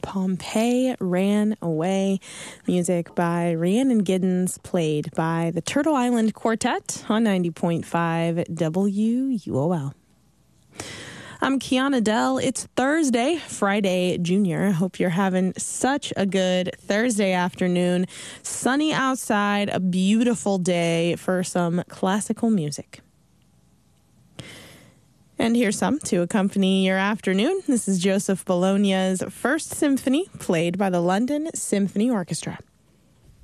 Pompeii Ran Away. Music by Rhiannon Giddens, played by the Turtle Island Quartet on 90.5 WUOL. I'm Kiana Dell. It's Thursday, Friday Junior. Hope you're having such a good Thursday afternoon. Sunny outside, a beautiful day for some classical music. And here's some to accompany your afternoon. This is Joseph Bologna's First Symphony, played by the London Symphony Orchestra.